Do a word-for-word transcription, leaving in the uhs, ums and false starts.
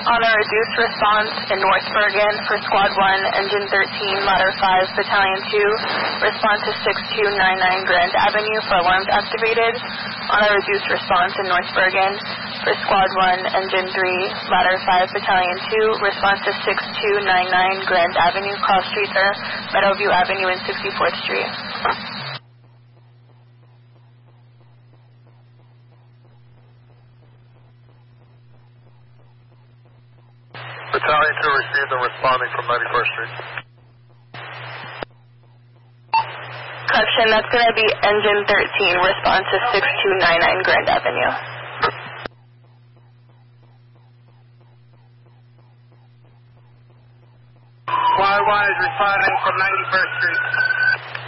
On a reduced response in North Bergen for Squad one, Engine thirteen, Ladder five, Battalion two, respond to six two nine nine Grand Avenue for alarms activated. On a reduced response in North Bergen for Squad one, Engine three, Ladder five, Battalion two, respond to six two nine nine Grand Avenue, cross streets are Meadowview Avenue and sixty-fourth Street. Battalion two received and responding from ninety-first Street. Correction, that's going to be Engine thirteen, respond to six two nine nine Grand Avenue. Squad one is responding from ninety-first Street.